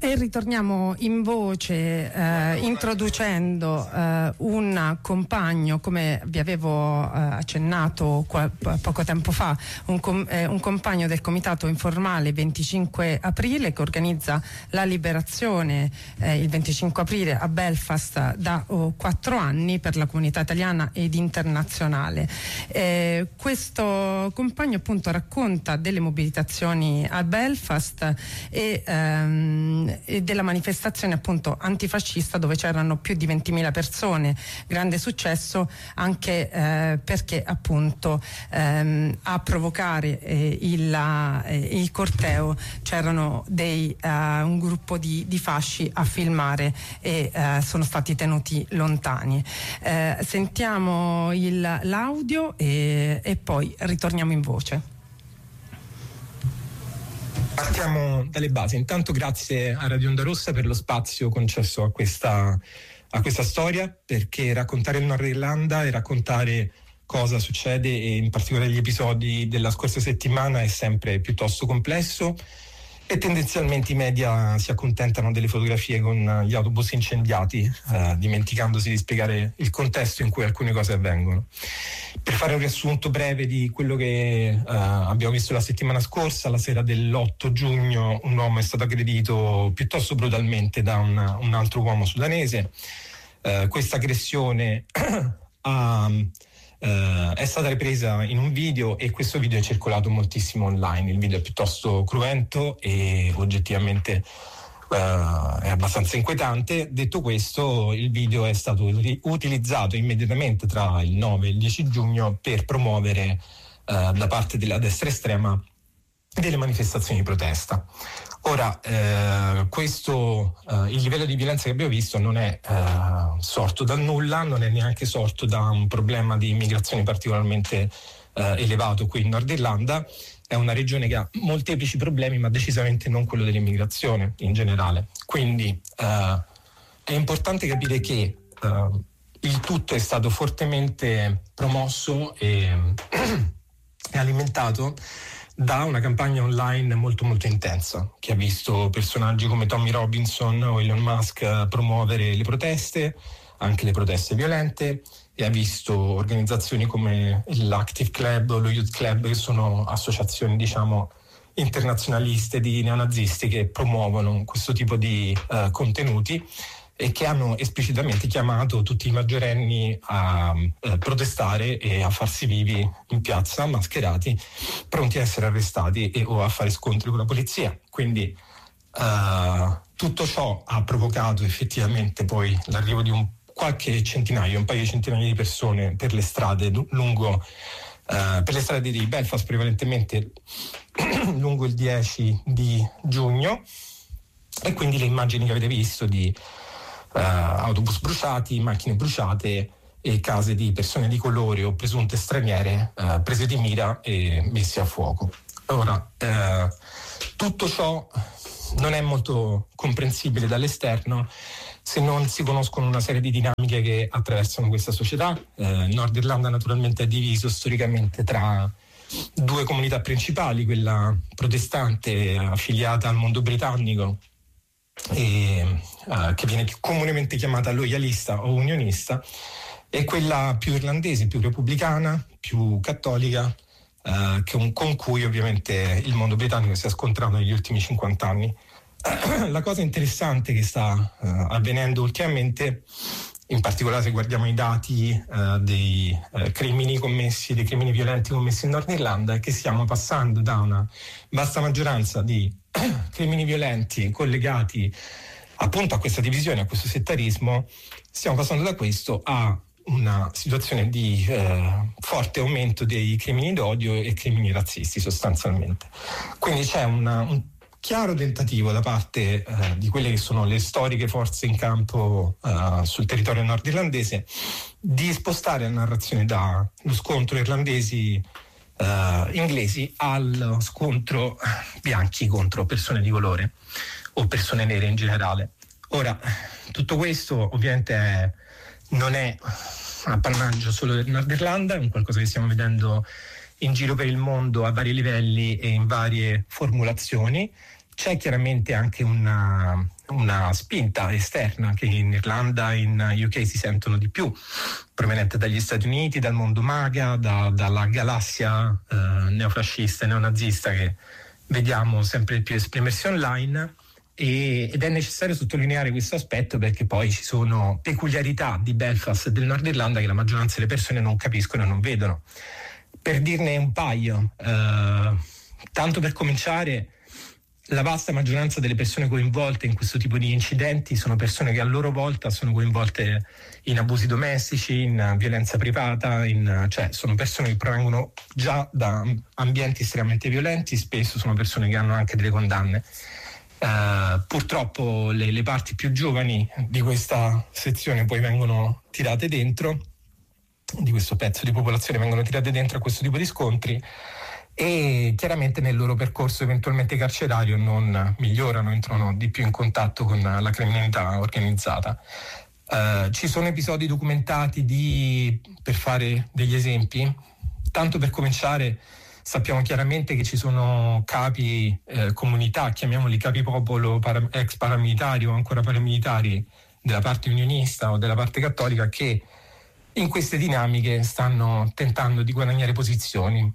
E ritorniamo in voce introducendo un compagno, come vi avevo accennato poco tempo fa, un compagno del Comitato Informale 25 aprile che organizza la liberazione il 25 aprile a Belfast da 4 anni per la comunità italiana ed internazionale. Questo compagno appunto racconta delle mobilitazioni a Belfast e della manifestazione appunto antifascista dove c'erano più di 20.000 persone, grande successo anche perché appunto a provocare il corteo c'erano un gruppo di fasci a filmare e sono stati tenuti lontani. Sentiamo l'audio e poi ritorniamo in voce. Partiamo dalle basi. Intanto grazie a Radio Onda Rossa per lo spazio concesso a questa storia, perché raccontare il Nord Irlanda e raccontare cosa succede, e in particolare gli episodi della scorsa settimana, è sempre piuttosto complesso e tendenzialmente i media si accontentano delle fotografie con gli autobus incendiati, dimenticandosi di spiegare il contesto in cui alcune cose avvengono. Per fare un riassunto breve di quello che abbiamo visto la settimana scorsa, la sera dell'8 giugno un uomo è stato aggredito piuttosto brutalmente da un altro uomo sudanese. Questa aggressione è stata ripresa in un video e questo video è circolato moltissimo online. Il video è piuttosto cruento e oggettivamente è abbastanza inquietante. Detto questo, il video è stato utilizzato immediatamente tra il 9 e il 10 giugno per promuovere da parte della destra estrema delle manifestazioni di protesta. Ora, il livello di violenza che abbiamo visto non è sorto dal nulla, non è neanche sorto da un problema di immigrazione particolarmente elevato qui in Nord Irlanda. È una regione che ha molteplici problemi, ma decisamente non quello dell'immigrazione in generale. Quindi è importante capire che il tutto è stato fortemente promosso e alimentato da una campagna online molto molto intensa, che ha visto personaggi come Tommy Robinson o Elon Musk promuovere le proteste, anche le proteste violente, e ha visto organizzazioni come l'Active Club o lo Youth Club, che sono associazioni diciamo internazionaliste di neonazisti che promuovono questo tipo di contenuti e che hanno esplicitamente chiamato tutti i maggiorenni a protestare e a farsi vivi in piazza, mascherati, pronti a essere arrestati o a fare scontri con la polizia. Quindi tutto ciò ha provocato effettivamente poi l'arrivo di un paio di centinaia di persone per le strade per le strade di Belfast, prevalentemente lungo il 10 di giugno, e quindi le immagini che avete visto di autobus bruciati, macchine bruciate e case di persone di colore o presunte straniere prese di mira e messe a fuoco. Ora, tutto ciò non è molto comprensibile dall'esterno se non si conoscono una serie di dinamiche che attraversano questa società. Nord Irlanda naturalmente è diviso storicamente tra due comunità principali, quella protestante affiliata al mondo britannico e che viene comunemente chiamata loyalista o unionista, e quella più irlandese, più repubblicana, più cattolica, con cui ovviamente il mondo britannico si è scontrato negli ultimi 50 anni. La cosa interessante che sta avvenendo ultimamente, in particolare se guardiamo i dati dei crimini violenti commessi in Nord Irlanda, è che stiamo passando da una vasta maggioranza di crimini violenti collegati appunto a questa divisione, a questo settarismo, stiamo passando da questo a una situazione di forte aumento dei crimini d'odio e crimini razzisti sostanzialmente. Quindi c'è un chiaro tentativo da parte di quelle che sono le storiche forze in campo sul territorio nordirlandese di spostare la narrazione dallo scontro irlandesi inglesi allo scontro bianchi contro persone di colore o persone nere in generale. Ora, tutto questo ovviamente non è appannaggio solo del Nord Irlanda, è un qualcosa che stiamo vedendo in giro per il mondo a vari livelli e in varie formulazioni. C'è chiaramente anche una spinta esterna che in Irlanda e in UK si sentono di più, proveniente dagli Stati Uniti, dal mondo MAGA, dalla galassia neofascista e neonazista che vediamo sempre più esprimersi online. Ed è necessario sottolineare questo aspetto perché poi ci sono peculiarità di Belfast e del Nord Irlanda che la maggioranza delle persone non capiscono e non vedono. Per dirne un paio, tanto per cominciare, la vasta maggioranza delle persone coinvolte in questo tipo di incidenti sono persone che a loro volta sono coinvolte in abusi domestici, in violenza privata, cioè sono persone che provengono già da ambienti estremamente violenti, spesso sono persone che hanno anche delle condanne. Purtroppo le parti più giovani di questa sezione poi vengono tirate dentro, di questo pezzo di popolazione vengono tirate dentro a questo tipo di scontri e chiaramente nel loro percorso eventualmente carcerario non migliorano, entrano di più in contatto con la criminalità organizzata. Ci sono episodi documentati per fare degli esempi, tanto per cominciare. Sappiamo chiaramente che ci sono capi comunità, chiamiamoli capi popolo, ex paramilitari o ancora paramilitari della parte unionista o della parte cattolica che in queste dinamiche stanno tentando di guadagnare posizioni,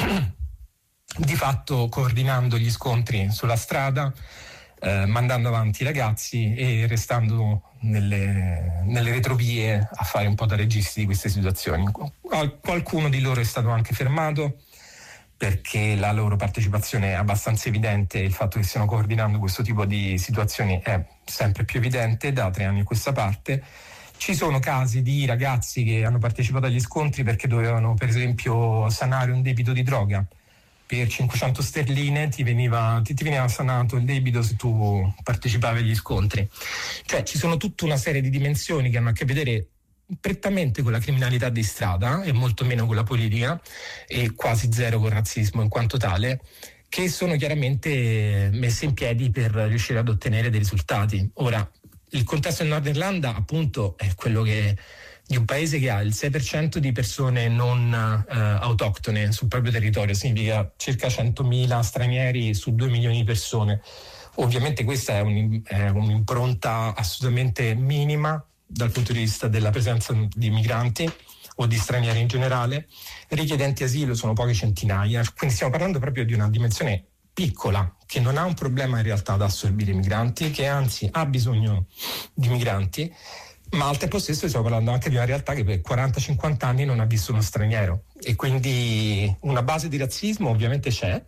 di fatto coordinando gli scontri sulla strada, mandando avanti i ragazzi e restando nelle retrovie a fare un po' da registi di queste situazioni. Qualcuno di loro è stato anche fermato, perché la loro partecipazione è abbastanza evidente, il fatto che stiano coordinando questo tipo di situazioni è sempre più evidente da 3 anni a questa parte. Ci sono casi di ragazzi che hanno partecipato agli scontri perché dovevano per esempio sanare un debito di droga. Per 500 sterline ti veniva sanato il debito se tu partecipavi agli scontri. Cioè ci sono tutta una serie di dimensioni che hanno a che vedere prettamente con la criminalità di strada e molto meno con la politica e quasi zero con il razzismo in quanto tale, che sono chiaramente messe in piedi per riuscire ad ottenere dei risultati. Ora, il contesto del Nord Irlanda appunto è quello di un paese che ha il 6% di persone non autoctone sul proprio territorio, significa circa 100.000 stranieri su 2 milioni di persone. Ovviamente questa è un'impronta assolutamente minima dal punto di vista della presenza di migranti o di stranieri in generale. Richiedenti asilo sono poche centinaia, quindi stiamo parlando proprio di una dimensione piccola che non ha un problema in realtà ad assorbire i migranti, che anzi ha bisogno di migranti, ma al tempo stesso stiamo parlando anche di una realtà che per 40-50 anni non ha visto uno straniero e quindi una base di razzismo ovviamente c'è,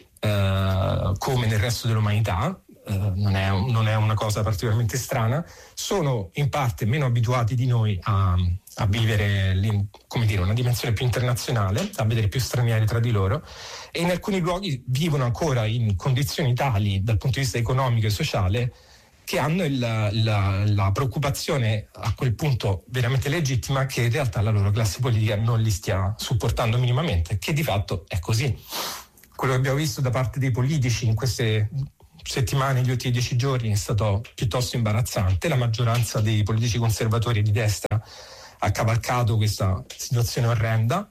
come nel resto dell'umanità. Non è una cosa particolarmente strana. Sono in parte meno abituati di noi a vivere una dimensione più internazionale, a vedere più stranieri tra di loro, e in alcuni luoghi vivono ancora in condizioni tali dal punto di vista economico e sociale che hanno la preoccupazione a quel punto veramente legittima che in realtà la loro classe politica non li stia supportando minimamente, che di fatto è così. Quello che abbiamo visto da parte dei politici in queste settimane, gli ultimi 10 giorni, è stato piuttosto imbarazzante. La maggioranza dei politici conservatori di destra ha cavalcato questa situazione orrenda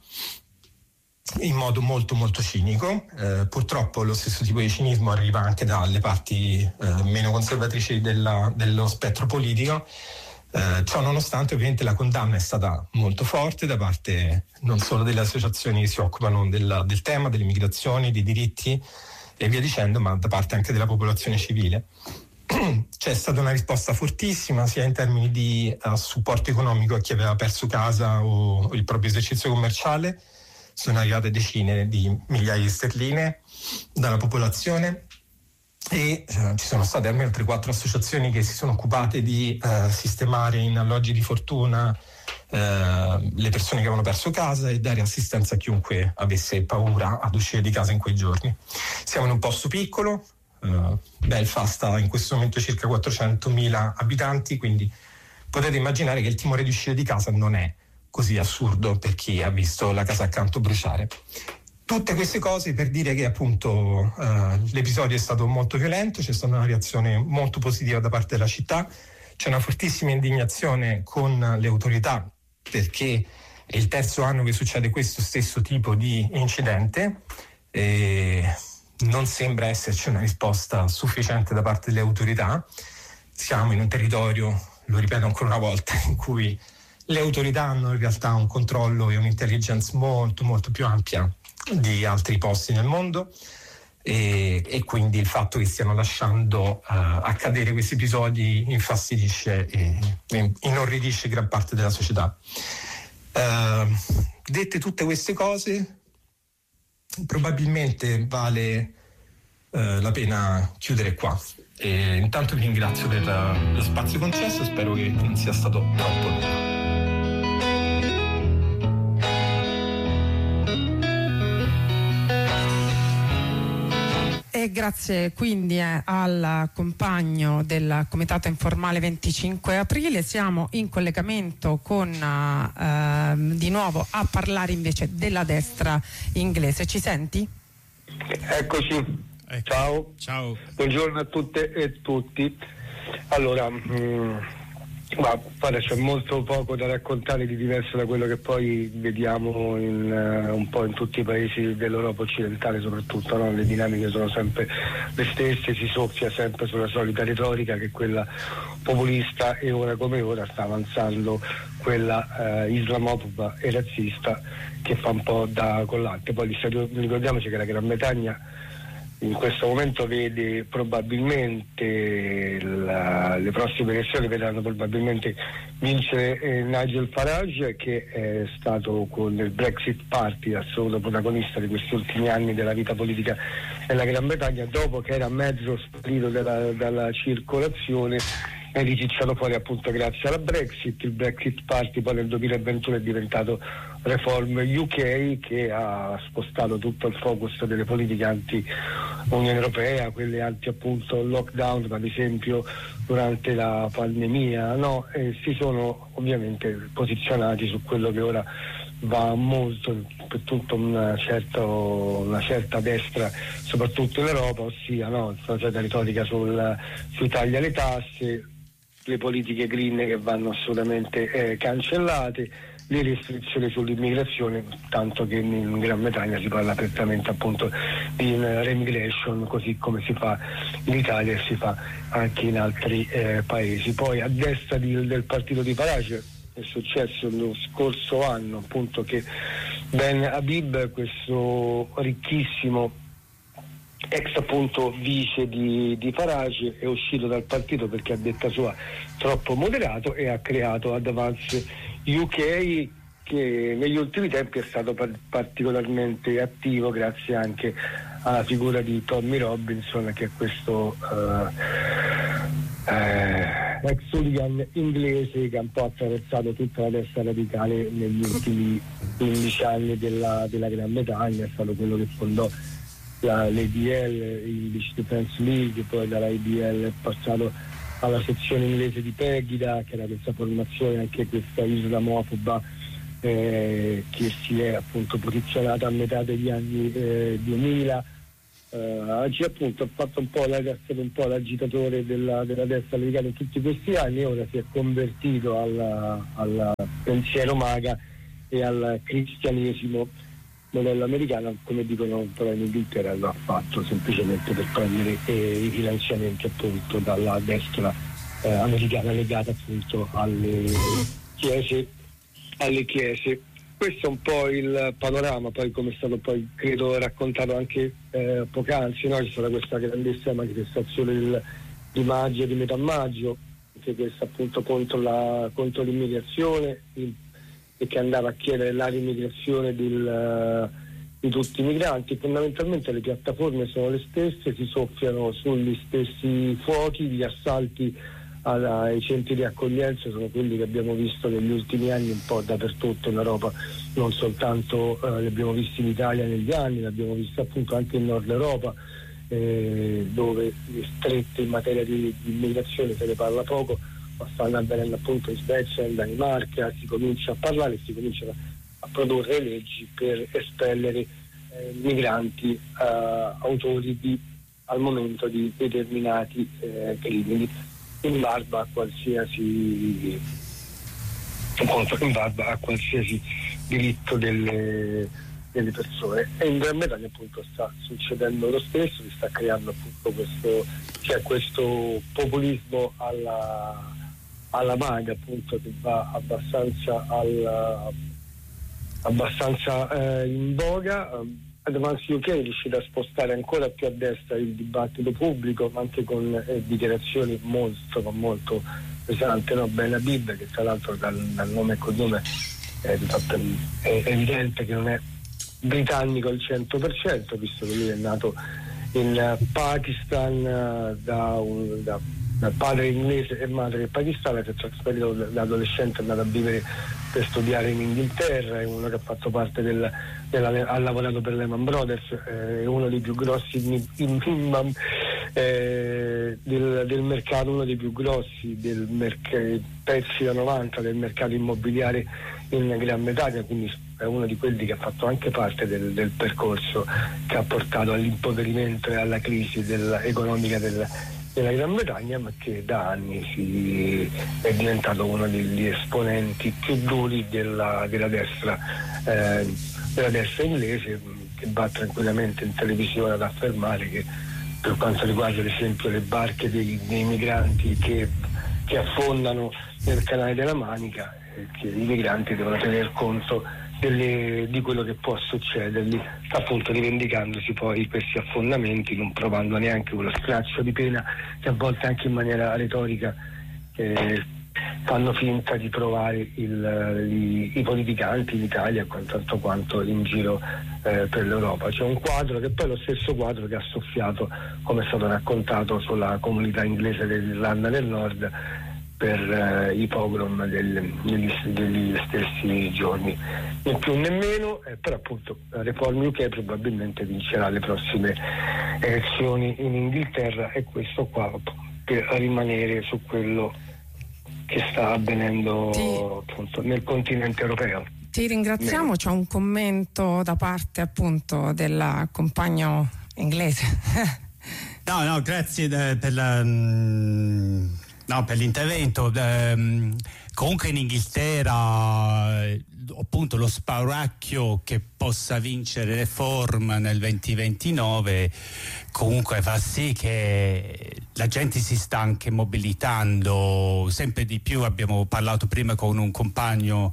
in modo molto molto cinico. Purtroppo lo stesso tipo di cinismo arriva anche dalle parti meno conservatrici dello spettro politico. Ciò nonostante ovviamente la condanna è stata molto forte da parte non solo delle associazioni che si occupano del tema, delle migrazioni, dei diritti e via dicendo, ma da parte anche della popolazione civile. C'è stata una risposta fortissima sia in termini di supporto economico a chi aveva perso casa o il proprio esercizio commerciale. Sono arrivate decine di migliaia di sterline dalla popolazione e ci sono state almeno 3-4 associazioni che si sono occupate di sistemare in alloggi di fortuna le persone che avevano perso casa e dare assistenza a chiunque avesse paura ad uscire di casa in quei giorni. Siamo in un posto piccolo, Belfast ha in questo momento circa 400.000 abitanti, quindi potete immaginare che il timore di uscire di casa non è così assurdo per chi ha visto la casa accanto bruciare. Tutte queste cose per dire che appunto l'episodio è stato molto violento, c'è stata una reazione molto positiva da parte della città, c'è una fortissima indignazione con le autorità perché è il 3° anno che succede questo stesso tipo di incidente. non sembra esserci una risposta sufficiente da parte delle autorità. Siamo in un territorio, lo ripeto ancora una volta, in cui le autorità hanno in realtà un controllo e un'intelligence molto molto più ampia di altri posti nel mondo, e quindi il fatto che stiano lasciando accadere questi episodi infastidisce e inorridisce gran parte della società. Dette tutte queste cose, probabilmente vale la pena chiudere qua. E intanto vi ringrazio per lo spazio concesso, spero che non sia stato troppo lungo. E grazie quindi al compagno del Comitato Informale 25 aprile. Siamo in collegamento con di nuovo a parlare invece della destra inglese. Ci senti? Eccoci. Ciao. Buongiorno a tutte e tutti. Allora, guarda, c'è molto poco da raccontare di diverso da quello che poi vediamo un po' in tutti i paesi dell'Europa occidentale, soprattutto, no? Le dinamiche sono sempre le stesse, si soffia sempre sulla solita retorica, che è quella populista, e ora come ora sta avanzando quella islamofoba e razzista, che fa un po' da collante. Poi ricordiamoci che la Gran Bretagna in questo momento vede probabilmente le prossime elezioni vedranno probabilmente vincere Nigel Farage, che è stato con il Brexit Party assoluto protagonista di questi ultimi anni della vita politica della Gran Bretagna, dopo che era mezzo sparito dalla circolazione, è ricicciato fuori appunto grazie alla Brexit. Il Brexit Party poi nel 2021 è diventato Reform UK, che ha spostato tutto il focus delle politiche anti-Unione Europea, quelle anti appunto lockdown, ad esempio durante la pandemia, no? E si sono ovviamente posizionati su quello che ora va molto per tutta una certa destra, soprattutto in Europa, ossia, no, una certa retorica sui tagli alle tasse, le politiche green che vanno assolutamente cancellate, le restrizioni sull'immigrazione, tanto che in Gran Bretagna si parla apertamente appunto di remigration, così come si fa in Italia e si fa anche in altri paesi. Poi a destra del partito di Farage è successo lo scorso anno appunto che Ben Habib, questo ricchissimo ex appunto vice di Farage, è uscito dal partito perché a detta sua troppo moderato, e ha creato Advance UK, che negli ultimi tempi è stato particolarmente attivo grazie anche alla figura di Tommy Robinson, che è questo ex hooligan inglese che ha un po' attraversato tutta la destra radicale negli ultimi 15 anni della Gran Bretagna. È stato quello che fondò l'ADL, English Defence League, poi dalla ADL è passato alla sezione inglese di Pegida, che era questa formazione, anche questa islamofoba, che si è appunto posizionata a metà degli anni 2000. Oggi appunto ha fatto è stato un po' l'agitatore della destra americana in tutti questi anni, e ora si è convertito al pensiero MAGA e al cristianesimo modello americano, come dicono però in Inghilterra. Lo ha fatto semplicemente per prendere i finanziamenti appunto dalla destra americana legata appunto alle chiese. Questo è un po' il panorama. Poi, come è stato poi credo raccontato anche poc'anzi, no? C'è stata questa grandissima manifestazione di maggio, di metà maggio, che questa appunto contro l'immigrazione, e che andava a chiedere la riemigrazione di tutti i migranti. Fondamentalmente le piattaforme sono le stesse, si soffiano sugli stessi fuochi. Gli assalti ai centri di accoglienza sono quelli che abbiamo visto negli ultimi anni un po' dappertutto in Europa, non soltanto li abbiamo visti in Italia negli anni, li abbiamo visti appunto anche in Nord Europa, dove le strette in materia di immigrazione se ne parla poco, ma stanno avvenendo appunto in Svezia, in Danimarca. Si comincia a parlare, si cominciano a produrre leggi per espellere migranti autori al momento di determinati crimini, in barba a qualsiasi diritto delle persone, e in Gran Bretagna appunto sta succedendo lo stesso, si sta creando appunto questo populismo alla maga, appunto, che va abbastanza in voga. Advance UK è riuscita a spostare ancora più a destra il dibattito pubblico, ma anche con dichiarazioni molto pesanti, no? Ben Habib, che tra l'altro dal nome e cognome è evidente che non è britannico al 100%, visto che lui è nato in Pakistan da padre inglese e madre pakistana, che è trasferito da adolescente, è andato a vivere per studiare in Inghilterra, è uno che ha fatto parte ha lavorato per Lehman Brothers, è uno dei più grossi imam del mercato, uno dei più grossi pezzi da 90 del mercato immobiliare in Gran Bretagna, quindi è uno di quelli che ha fatto anche parte del percorso che ha portato all'impoverimento e alla crisi economica della Gran Bretagna, ma che da anni è diventato uno degli esponenti più duri della destra inglese, che va tranquillamente in televisione ad affermare che, per quanto riguarda ad esempio le barche dei migranti che affondano nel canale della Manica, che i migranti devono tener conto di quello che può succedergli, appunto rivendicandosi poi questi affondamenti, non provando neanche quello straccio di pena che a volte anche in maniera retorica fanno finta di provare i politicanti in Italia, tanto quanto in giro per l'Europa. C'è un quadro che poi è lo stesso quadro che ha soffiato, come è stato raccontato, sulla comunità inglese dell'Irlanda del Nord per i pogrom degli stessi giorni, né più né meno, però appunto Reform UK probabilmente vincerà le prossime elezioni in Inghilterra, e questo qua per rimanere su quello che sta avvenendo appunto nel continente europeo. Ti ringraziamo, c'è un commento da parte appunto del compagno inglese. No, grazie per l'intervento. Comunque in Inghilterra appunto lo spauracchio che possa vincere Reform nel 2029 comunque fa sì che la gente si sta anche mobilitando sempre di più. Abbiamo parlato prima con un compagno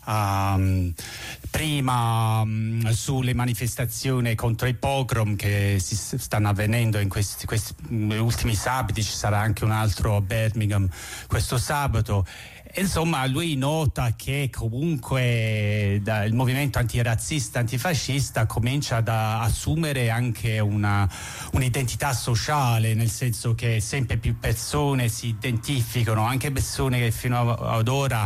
prima sulle manifestazioni contro i pogrom che si stanno avvenendo in questi ultimi sabati. Ci sarà anche un altro a Birmingham questo sabato. Insomma, lui nota che comunque il movimento antirazzista, antifascista comincia ad assumere anche un'identità sociale, nel senso che sempre più persone si identificano, anche persone che fino ad ora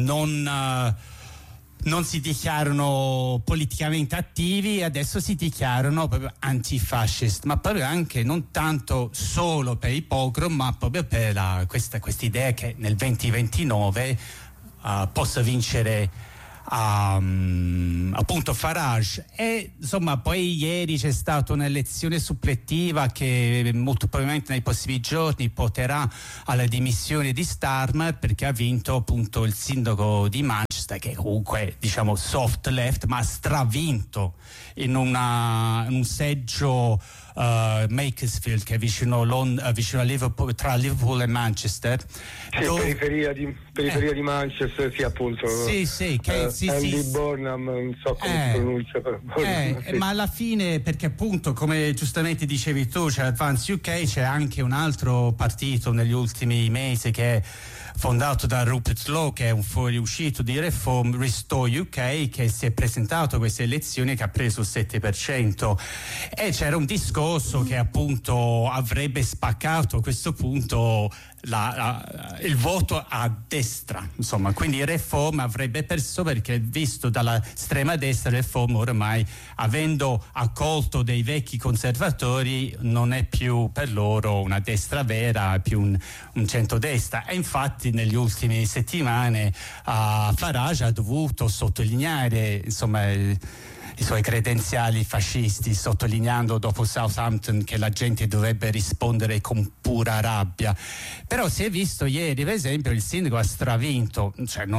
non si dichiarano politicamente attivi, adesso si dichiarano proprio antifascist, ma proprio anche non tanto solo per i pogrom, ma proprio per questa idea che nel 2029 possa vincere appunto Farage. E insomma poi ieri c'è stata un'elezione suppletiva che molto probabilmente nei prossimi giorni porterà alla dimissione di Starmer, perché ha vinto appunto il sindaco di Manchester, che comunque diciamo soft left, ma ha stravinto in un seggio Makersfield, che è vicino a Liverpool, tra Liverpool e Manchester. Periferia di Manchester, sì, appunto. Andy Burnham, non so come si pronuncia, però ma alla fine, perché appunto, come giustamente dicevi tu, c'è Advance UK, c'è anche un altro partito negli ultimi mesi che è fondato da Rupert Lowe, che è un fuoriuscito di Reform, Restore UK, che si è presentato a queste elezioni, che ha preso il 7%, e c'era un discorso che appunto avrebbe spaccato a questo punto il voto a destra, insomma, quindi Reform avrebbe perso, perché visto dalla estrema destra Reform ormai, avendo accolto dei vecchi conservatori, non è più per loro una destra vera, è più un centrodestra. E infatti negli ultimi settimane Farage ha dovuto sottolineare insomma i suoi credenziali fascisti, sottolineando dopo Southampton che la gente dovrebbe rispondere con pura rabbia. Però si è visto ieri, per esempio, il sindaco ha stravinto, cioè non è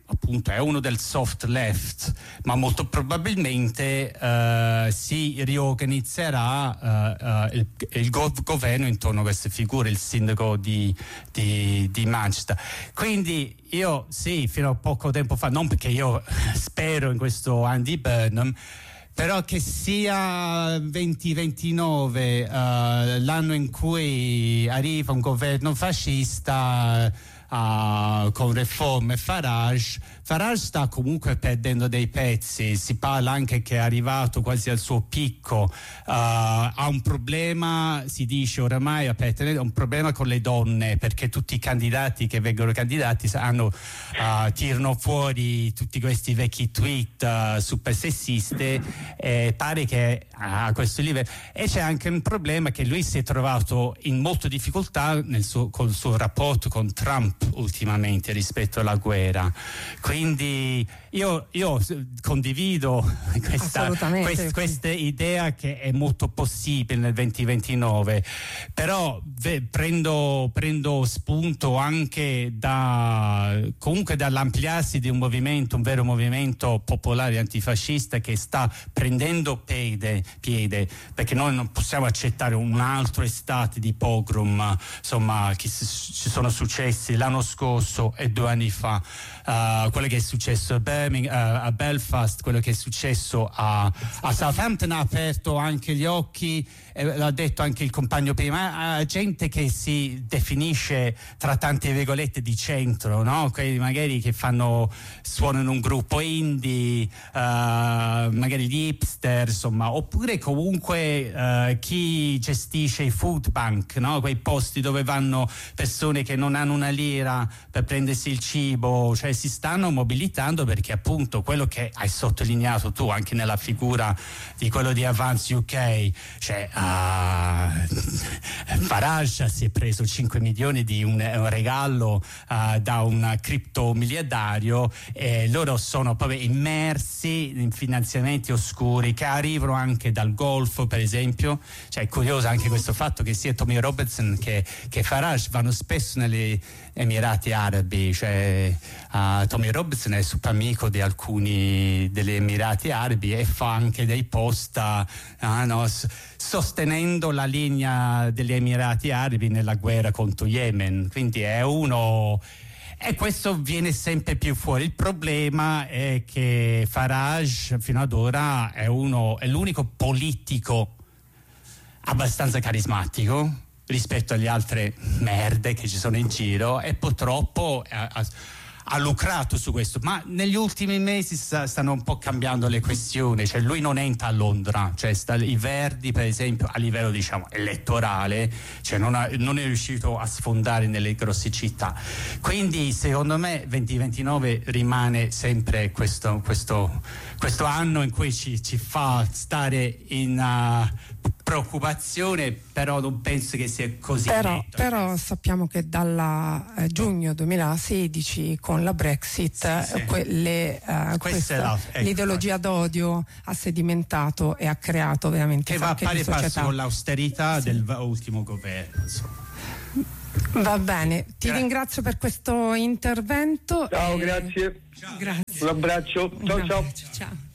appunto è uno del soft left, ma molto probabilmente si riorganizzerà il governo intorno a queste figure, il sindaco di Manchester. Quindi io sì, fino a poco tempo fa, non perché io spero in questo Andy Burnham, però che sia 2029 l'anno in cui arriva un governo fascista con riforme Farage sta comunque perdendo dei pezzi. Si parla anche che è arrivato quasi al suo picco, ha un problema, si dice oramai apertamente, un problema con le donne, perché tutti i candidati che vengono candidati tirano fuori tutti questi vecchi tweet super sessiste, pare che a questo livello. E c'è anche un problema che lui si è trovato in molta difficoltà col suo rapporto con Trump ultimamente rispetto alla guerra. Quindi io condivido questa idea che è molto possibile nel 2029, però prendo spunto anche comunque dall'ampliarsi di un vero movimento popolare antifascista che sta prendendo piede, perché noi non possiamo accettare un altro estate di pogrom, insomma, che ci sono successi l'anno scorso e 2 anni fa, quello che è successo a Belfast, quello che è successo a Southampton ha aperto anche gli occhi, l'ha detto anche il compagno prima, gente che si definisce tra tante virgolette di centro, no? Quelli magari che suonano un gruppo indie, magari gli hipster, insomma, oppure comunque chi gestisce i food bank, no? Quei posti dove vanno persone che non hanno una lira per prendersi il cibo, cioè si stanno mobilitando, perché appunto quello che hai sottolineato tu anche nella figura di quello di Avance UK, cioè Farage si è preso 5 milioni di un regalo da un criptomiliardario, e loro sono proprio immersi in finanziamenti oscuri che arrivano anche dal Golfo, per esempio. Cioè è curioso anche questo fatto che sia Tommy Robinson che Farage vanno spesso negli Emirati Arabi, cioè Tommy Robinson è super amico di alcuni degli Emirati Arabi e fa anche dei post sostenendo la linea degli Emirati Arabi nella guerra contro Yemen. Quindi è uno, e questo viene sempre più fuori. Il problema è che Farage fino ad ora è l'unico politico abbastanza carismatico rispetto alle altre merde che ci sono in giro, e purtroppo ha lucrato su questo, ma negli ultimi mesi stanno un po' cambiando le questioni, cioè lui non entra a Londra, cioè i Verdi per esempio a livello diciamo elettorale, cioè non è riuscito a sfondare nelle grosse città, quindi secondo me 2029 rimane sempre questo anno in cui ci fa stare in preoccupazione, però non penso che sia così però sappiamo che dalla giugno 2016 con la Brexit l'ideologia d'odio ha sedimentato e ha creato veramente che va a pari passo con l'austerità dell'ultimo governo, insomma. Va bene, ti ringrazio per questo intervento. Ciao, grazie. Grazie. Un abbraccio. Ciao. Ciao.